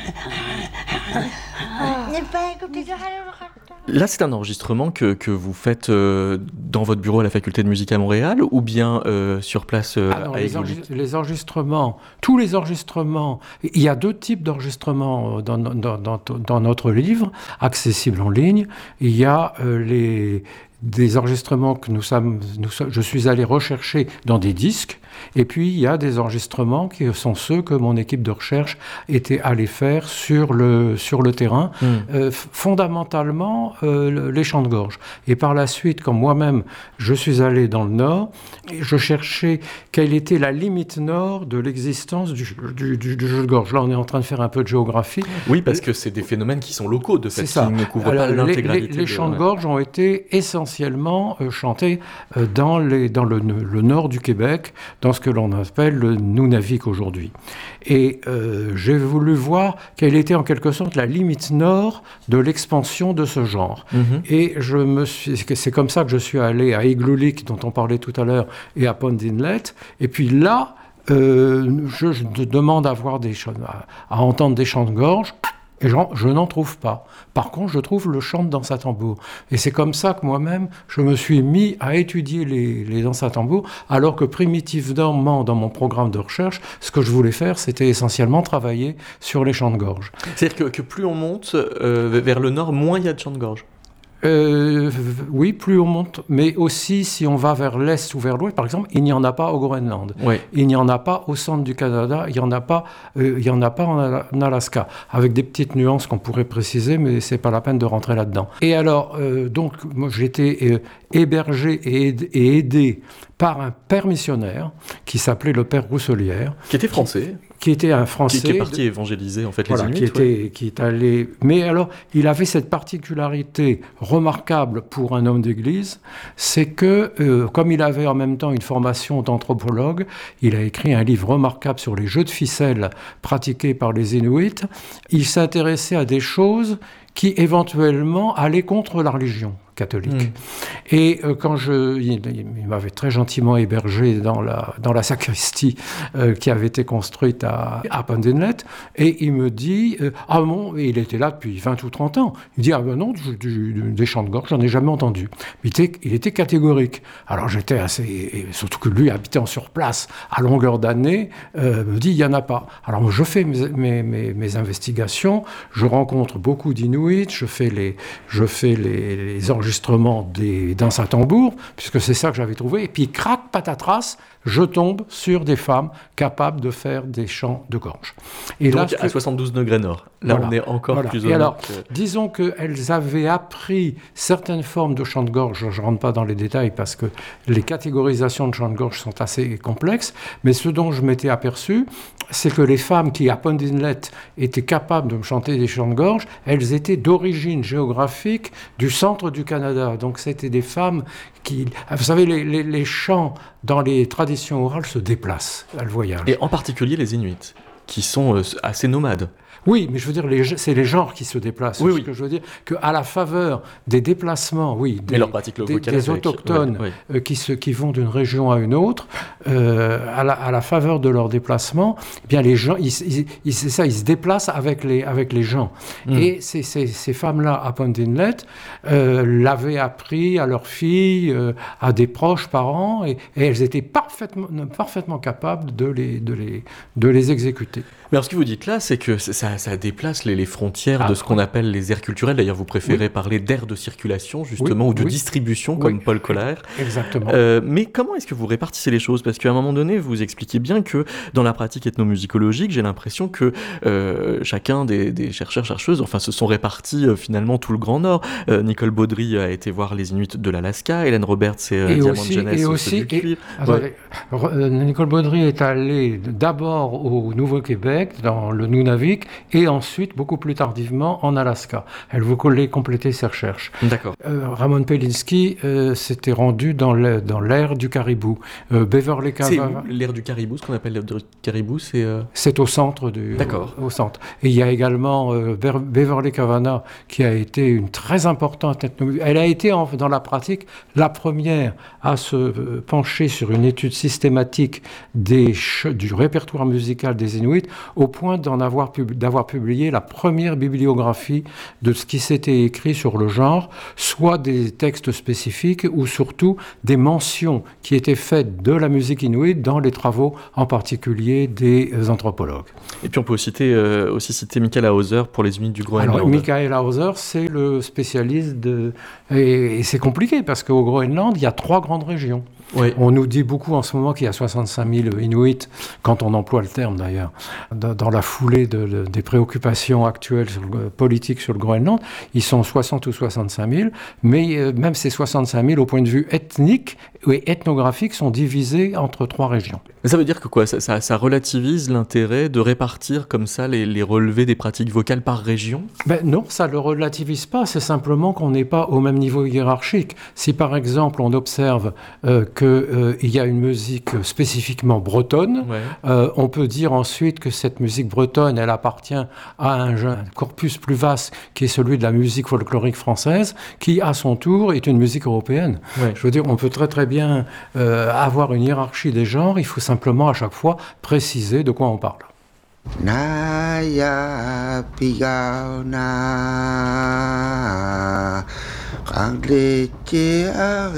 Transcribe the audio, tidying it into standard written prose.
Là, c'est un enregistrement que vous faites dans votre bureau à la faculté de musique à Montréal ou bien sur place non, à Égloulic? les enregistrements, tous les enregistrements, il y a deux types d'enregistrements dans notre livre, accessible en ligne. Il y a des enregistrements que je suis allé rechercher dans des disques, et puis il y a des enregistrements qui sont ceux que mon équipe de recherche était allée faire sur le terrain, fondamentalement les chants de gorge. Et par la suite, quand moi-même je suis allé dans le Nord, je cherchais quelle était la limite nord de l'existence du jeu de gorge. Là, on est en train de faire un peu de géographie. Oui, parce que c'est des phénomènes qui sont locaux, de fait, qui ne couvrent pas l'intégralité. Les chants de gorge ont été essentiellement chantés dans le nord du Québec, dans ce que l'on appelle le Nunavik aujourd'hui. Et j'ai voulu voir quelle était en quelque sorte la limite nord de l'expansion de ce genre. Et c'est comme ça que je suis allé à Igloolik, dont on parlait tout à l'heure, et à Pond Inlet. Et puis là, je demande à entendre des chants de gorge. Et je n'en trouve pas. Par contre, je trouve le chant de danse à tambour. Et c'est comme ça que moi-même, je me suis mis à étudier les danses à tambour, alors que primitivement, dans mon programme de recherche, ce que je voulais faire, c'était essentiellement travailler sur les chants de gorge. C'est-à-dire que plus on monte vers le nord, moins il y a de chants de gorge. Oui, plus on monte, mais aussi si on va vers l'est ou vers l'ouest, par exemple, il n'y en a pas au Groenland, il n'y en a pas au centre du Canada, il n'y en a pas en Alaska, avec des petites nuances qu'on pourrait préciser, mais c'est pas la peine de rentrer là-dedans. Et alors, donc, moi, j'étais hébergé et aidé par un père missionnaire qui s'appelait le père Rousselière. Qui était français. Qui était un Français. Qui est parti évangéliser, en fait, les Inuits. Qui est allé... Mais alors, il avait cette particularité remarquable pour un homme d'église, c'est que, comme il avait en même temps une formation d'anthropologue, il a écrit un livre remarquable sur les jeux de ficelle pratiqués par les Inuits. Il s'intéressait à des choses qui, éventuellement, allaient contre la religion catholique. Et il m'avait très gentiment hébergé dans la sacristie qui avait été construite à Pond Inlet, et il me dit il était là depuis 20 ou 30 ans. Il dit non, des chants de gorge, j'en ai jamais entendu. Il était catégorique. Alors j'étais et surtout que lui, habitant sur place à longueur d'année, me dit il y en a pas. Alors je fais mes investigations, je rencontre beaucoup d'Inuits, je fais les enregistrements des danses à tambour, puisque c'est ça que j'avais trouvé, et puis crac, patatras, je tombe sur des femmes capables de faire des chants de gorge. Et donc là, à 72 degrés nord, là on est encore plus au nord. Alors, disons qu'elles avaient appris certaines formes de chants de gorge, je ne rentre pas dans les détails parce que les catégorisations de chants de gorge sont assez complexes, mais ce dont je m'étais aperçu, c'est que les femmes qui, à Pond Inlet, étaient capables de me chanter des chants de gorge, elles étaient d'origine géographique du centre du Canada. Donc c'était des femmes qui... Vous savez, les chants dans les traditions orales se déplacent, elles voyagent. Et en particulier les Inuits, qui sont assez nomades. Oui, mais je veux dire, c'est les genres qui se déplacent. Oui. Ce que je veux dire, qu'à la faveur des déplacements, des autochtones qui vont d'une région à une autre, à la faveur de leur déplacement, eh bien les gens, ils se déplacent avec les gens. Et ces femmes-là à Pond Inlet l'avaient appris à leurs filles, à des proches parents, et elles étaient parfaitement capables de les exécuter. Mais alors ce que vous dites là, c'est que ça déplace les frontières de ce qu'on appelle les aires culturelles. D'ailleurs, vous préférez parler d'aires de circulation, justement, ou de distribution, comme Paul Koller. Exactement. Mais comment est-ce que vous répartissez les choses ? Parce qu'à un moment donné, vous expliquez bien que dans la pratique ethnomusicologique, j'ai l'impression que chacun des chercheurs-chercheuses, se sont répartis finalement tout le Grand Nord. Nicole Baudry a été voir les Inuits de l'Alaska, Hélène Roberts et Diamant Jeunesse du cuivre. Nicole Baudry est allée d'abord au Nouveau-Québec, dans le Nunavik, et ensuite, beaucoup plus tardivement, en Alaska. Elle voulait compléter ses recherches. D'accord. Ramon Pelinski s'était rendu dans l'ère du caribou. Beverly Cavana... C'est l'ère du caribou, ce qu'on appelle l'ère du caribou, c'est... C'est au centre D'accord. Au centre. Et il y a également Beverly Cavana, qui a été une très importante ethnologue. Elle a été, dans la pratique, la première à se pencher sur une étude systématique du répertoire musical des Inuits inuits, au point d'avoir publié la première bibliographie de ce qui s'était écrit sur le genre, soit des textes spécifiques ou surtout des mentions qui étaient faites de la musique inuite dans les travaux en particulier des anthropologues. Et puis on peut aussi citer Michael Hauser pour les Inuits du Groenland. Alors, Michael Hauser, c'est le spécialiste et c'est compliqué parce qu'au Groenland, il y a 3 grandes régions. Oui. On nous dit beaucoup en ce moment qu'il y a 65 000 Inuits, quand on emploie le terme d'ailleurs, dans la foulée des préoccupations actuelles politiques sur le Groenland. Ils sont 60 ou 65 000, mais même ces 65 000, au point de vue ethnique et ethnographique, sont divisés entre 3 régions. Mais ça veut dire que quoi, ça relativise l'intérêt de répartir comme ça les relevés des pratiques vocales par région ? Non, ça ne le relativise pas, c'est simplement qu'on n'est pas au même niveau hiérarchique. Si par exemple on observe qu'il y a une musique spécifiquement bretonne, on peut dire ensuite que cette musique bretonne, elle appartient à un corpus plus vaste qui est celui de la musique folklorique française, qui à son tour est une musique européenne. Ouais. Je veux dire, on peut très très bien avoir une hiérarchie des genres, il faut simplement à chaque fois préciser de quoi on parle. Naya pigauna